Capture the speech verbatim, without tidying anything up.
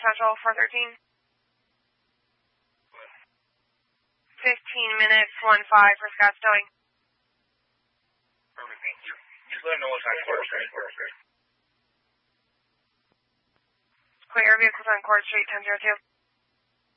Central, four thirteen. fifteen minutes, one five for Scott's towing. Perfect, thank you. Just let him know what's on Court Street. Clear vehicles on Court Street, ten zero two.